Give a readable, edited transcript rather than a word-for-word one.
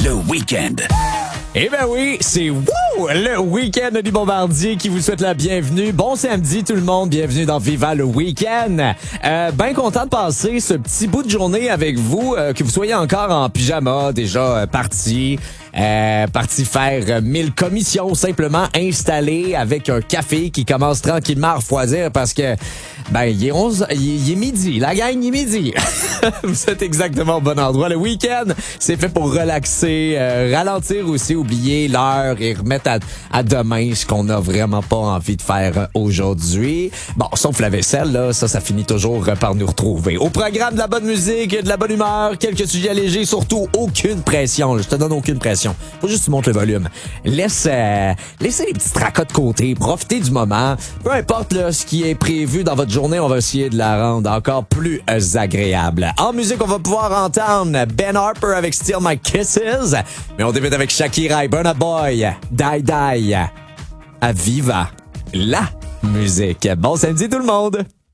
le week-end. Eh ben oui, c'est le week-end du Bombardier qui vous souhaite la bienvenue. Bon samedi tout le monde, bienvenue dans Viva le week-end. Ben content de passer ce petit bout de journée avec vous, que vous soyez encore en pyjama, déjà parti faire 1000 commissions, simplement installé avec un café qui commence tranquillement à refroidir parce que il est midi, la gang, il est midi. Vous êtes exactement au bon endroit. Le week-end, c'est fait pour relaxer, ralentir aussi, oublier l'heure et remettre à demain ce qu'on n'a vraiment pas envie de faire aujourd'hui. Bon, sauf la vaisselle, là, ça finit toujours par nous retrouver. Au programme, de la bonne musique, de la bonne humeur, quelques sujets légers, surtout aucune pression. Je te donne aucune pression. Faut juste que tu montes le volume. Laissez les petits tracas de côté, profitez du moment. Peu importe là, ce qui est prévu dans votre journée, on va essayer de la rendre encore plus agréable. En musique, on va pouvoir entendre Ben Harper avec Still My Kisses. Mais on débute avec Shakira et Burna Boy. Die Die. À Viva la musique. Bon samedi tout le monde.